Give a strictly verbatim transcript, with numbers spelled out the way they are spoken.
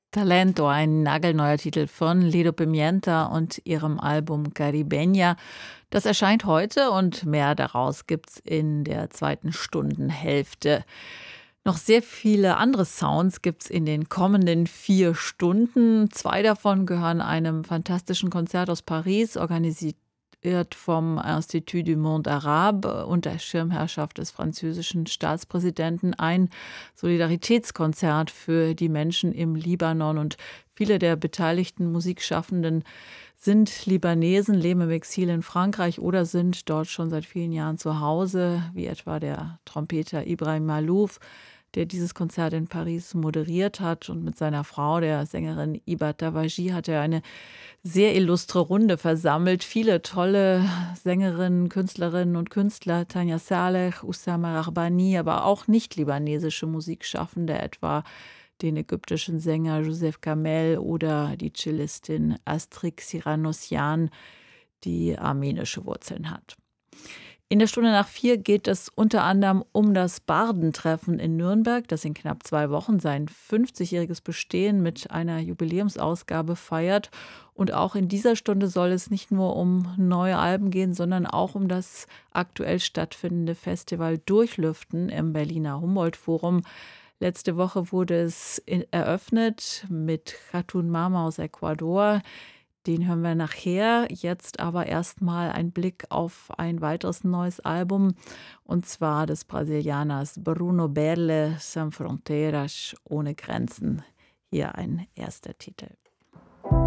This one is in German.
Talento, ein nagelneuer Titel von Lido Pimienta und ihrem Album Caribeña. Das erscheint heute und mehr daraus gibt's in der zweiten Stundenhälfte. Noch sehr viele andere Sounds gibt's in den kommenden vier Stunden. Zwei davon gehören einem fantastischen Konzert aus Paris, organisiert vom Institut du Monde Arabe unter Schirmherrschaft des französischen Staatspräsidenten, ein Solidaritätskonzert für die Menschen im Libanon. Und viele der beteiligten Musikschaffenden sind Libanesen, leben im Exil in Frankreich oder sind dort schon seit vielen Jahren zu Hause, wie etwa der Trompeter Ibrahim Malouf, der dieses Konzert in Paris moderiert hat. Und mit seiner Frau, der Sängerin Ibat Dawaji, hat er eine sehr illustre Runde versammelt. Viele tolle Sängerinnen, Künstlerinnen und Künstler, Tanja Saleh, Oussama Rahbani, aber auch nicht-libanesische Musikschaffende, etwa den ägyptischen Sänger Joseph Kamel oder die Cellistin Astrid Siranosyan, die armenische Wurzeln hat. In der Stunde nach vier geht es unter anderem um das Bardentreffen in Nürnberg, das in knapp zwei Wochen sein fünfzigjähriges Bestehen mit einer Jubiläumsausgabe feiert. Und auch in dieser Stunde soll es nicht nur um neue Alben gehen, sondern auch um das aktuell stattfindende Festival Durchlüften im Berliner Humboldt-Forum. Letzte Woche wurde es eröffnet mit Chatun Mama aus Ecuador. Den hören wir nachher. Jetzt aber erstmal ein Blick auf ein weiteres neues Album, und zwar des Brasilianers Bruno Berle, Sem Fronteiras, ohne Grenzen. Hier ein erster Titel.